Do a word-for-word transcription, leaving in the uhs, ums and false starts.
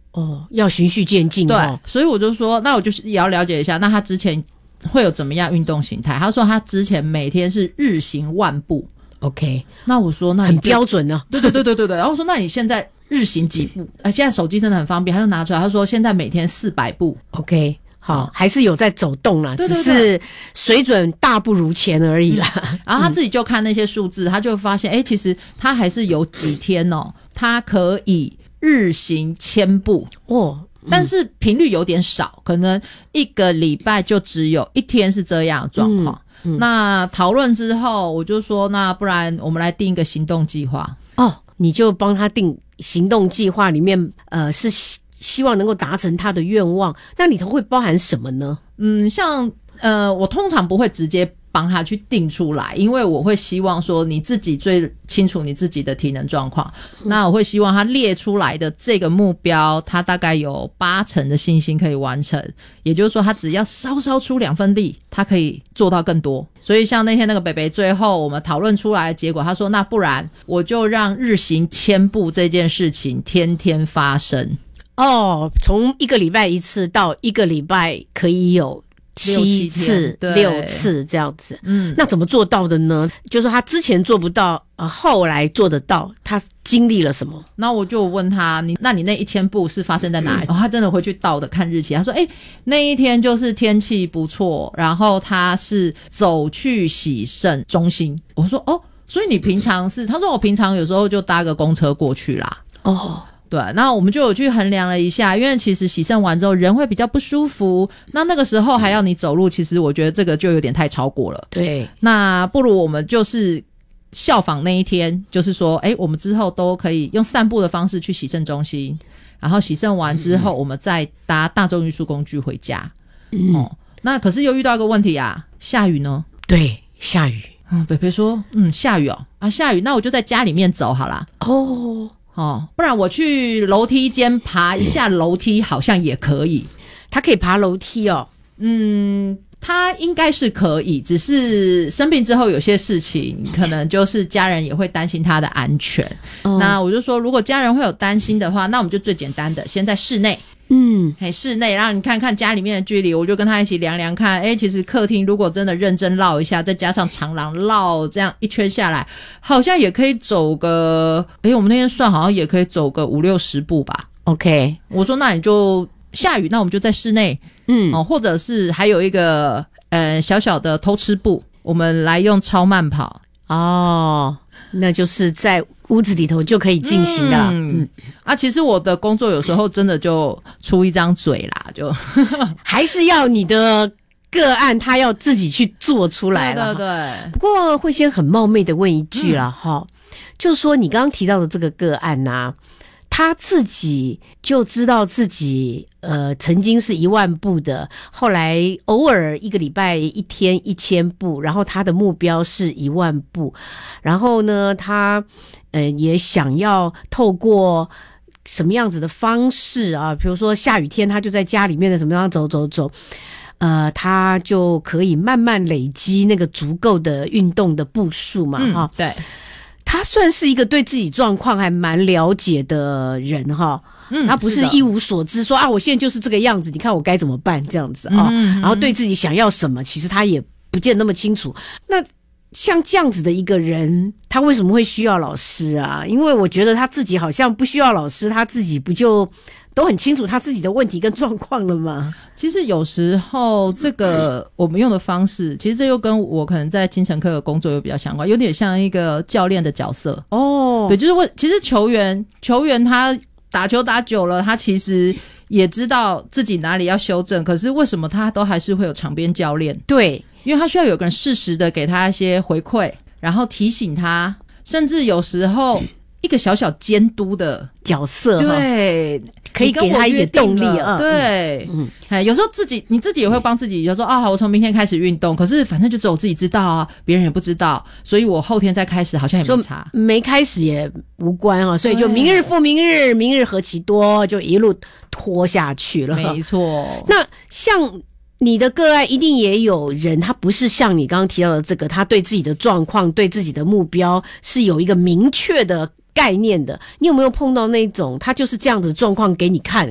哦，要循序渐进哦。 对，所以我就说，那我就是也要了解一下，那他之前会有怎么样运动形态？他说他之前每天是日行万步。 OK， 那我说那你很标准呢、啊。 对对对对对对。然后我说那你现在日行几步？呃，现在手机真的很方便，他就拿出来，他说现在每天四百步。 OK。好、嗯，还是有在走动啦， 对对对， 只是水准大不如前而已啦。 嗯、然后他自己就看那些数字，嗯、他就发现，哎，其实他还是有几天哦，他可以日行千步哦，嗯、但是频率有点少，可能一个礼拜就只有一天是这样的状况。嗯嗯、那讨论之后，我就说，那不然我们来定一个行动计划哦，你就帮他定行动计划，里面呃是。希望能够达成他的愿望，那里头会包含什么呢？ 嗯，像呃，我通常不会直接帮他去定出来，因为我会希望说你自己最清楚你自己的体能状况。嗯、那我会希望他列出来的这个目标，他大概有八成的信心可以完成，也就是说他只要稍稍出两分力，他可以做到更多。所以像那天那个北北最后我们讨论出来的结果，他说那不然我就让日行千步这件事情天天发生。 哦，从一个礼拜一次到一个礼拜可以有七次、六次这样子。嗯，那怎么做到的呢？就是说他之前做不到，呃，后来做得到，他经历了什么？ 那我就问他，你那你那一千步是发生在哪里？嗯、哦，他真的回去倒的看日期，他说，哎，那一天就是天气不错，然后他是走去洗肾中心。我说，哦，所以你平常是？他说我平常有时候就搭个公车过去啦。哦。对，那我们就有去衡量了一下，因为其实洗肾完之后人会比较不舒服，那那个时候还要你走路，其实我觉得这个就有点太超过了。 对， 那不如我们就是效仿那一天，就是说，诶，我们之后都可以用散步的方式去洗肾中心，然后洗肾完之后，我们再搭大众运输工具回家。嗯，哦，那可是又遇到一个问题啊，下雨呢？ 对，下雨。 嗯，北北说，嗯，下雨哦，啊，下雨，那我就在家里面走好啦。哦。哦，不然我去楼梯间爬一下楼梯好像也可以。 他可以爬楼梯哦。 嗯，他应该是可以，只是生病之后有些事情可能就是家人也会担心他的安全。哦、那我就说如果家人会有担心的话，那我们就最简单的先在室内。嗯，嘿，室内让你看看家里面的距离，我就跟他一起量量看，诶，其实客厅如果真的认真绕一下，再加上长廊绕这样一圈下来，好像也可以走个，诶，我们那天算好像也可以走个五六十步吧。 OK， 我说那你就下雨，那我们就在室内，嗯，哦，或者是还有一个呃小小的偷吃步，我们来用超慢跑。 哦，那就是在屋子里头就可以进行的。 嗯，嗯啊，其实我的工作有时候真的就出一张嘴啦，就还是要你的个案他要自己去做出来了。 对对对。 不过会先很冒昧的问一句啦，哈、嗯，就是说你刚刚提到的这个个案啊，他自己就知道自己呃曾经是一万步的，后来偶尔一个礼拜一天一千步，然后他的目标是一万步，然后呢他呃也想要透过什么样子的方式啊，比如说下雨天他就在家里面的什么样走走走，呃他就可以慢慢累积那个足够的运动的步数嘛，哈、 嗯，对。 他算是一个对自己状况还蛮了解的人哈，嗯，他不是一无所知说啊，我现在就是这个样子，你看我该怎么办这样子啊、嗯嗯，然后对自己想要什么，其实他也不见得那么清楚。那像这样子的一个人，他为什么会需要老师啊？因为我觉得他自己好像不需要老师，他自己不就都很清楚他自己的问题跟状况了吗？ 其实有时候这个我们用的方式，其实这又跟我可能在精神科的工作有比较相关，有点像一个教练的角色哦。对，就是问，其实球员球员他打球打久了，他其实也知道自己哪里要修正，可是为什么他都还是会有场边教练？ 对， 因为他需要有个人适时的给他一些回馈，然后提醒他，甚至有时候一个小小监督的角色， 对， 可以给他一些动力啊。 对，嗯，哎，有时候自己你自己也会帮自己，就说啊，好，我从明天开始运动，可是反正就只有我自己知道啊，别人也不知道，所以我后天再开始好像也没差， 没开始也无关啊，所以就明日复明日，明日何其多，就一路拖下去了。 没错。那像你的个案一定也有人，他不是像你刚刚提到的这个，他对自己的状况、对自己的目标是有一个明确的概念的。你有没有碰到那种他就是这样子状况给你看，